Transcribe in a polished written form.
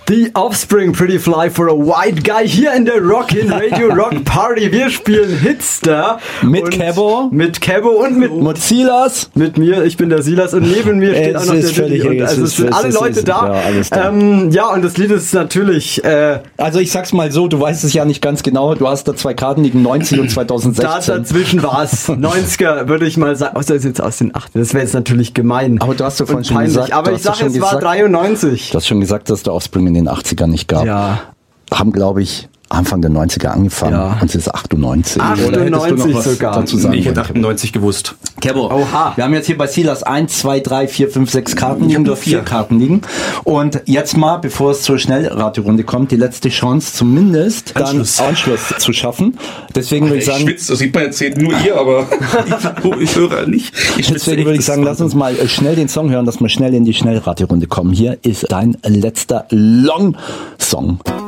The Offspring, Pretty Fly for a White Guy hier in der Rockin' Radio Rock Party. Wir spielen Hitster. Mit Kebo. Mit Kebo und mit Silas. Mit mir, ich bin der Silas und neben mir steht auch noch der Didi. Also es sind alle Leute da. Ja, alles da. Ja, und das Lied ist natürlich... also ich sag's mal so, du weißt es ja nicht ganz genau. Du hast da 2 Karten, liegen 90 und 2016. Dazwischen war's 90er, würde ich mal sagen. Außer ist jetzt aus den 8. Das wäre jetzt natürlich gemein. Aber du hast doch vorhin schon peinlich. gesagt. Aber ich sage, es war 93. Du hast schon gesagt, dass der Offspring in den 80ern nicht gab. Ja. Haben, glaube ich, Anfang der 90er angefangen. Ja. Und es ist 98. 98 sogar. Dazu sagen, ich hätte 98 gewusst. Kebo, oha. Wir haben jetzt hier bei Silas 1, 2, 3, 4, 5, 6 Karten liegen, oder 4 Karten liegen. Und jetzt mal, bevor es zur Schnellraterunde kommt, die letzte Chance, zumindest Anschluss zu schaffen. Deswegen würde ich sagen... schwitze, das sieht man jetzt nur ihr, aber ich höre nicht. Deswegen würde ich sagen, lass uns mal schnell den Song hören, dass wir schnell in die Schnellraterunde kommen. Hier ist dein letzter Long-Song.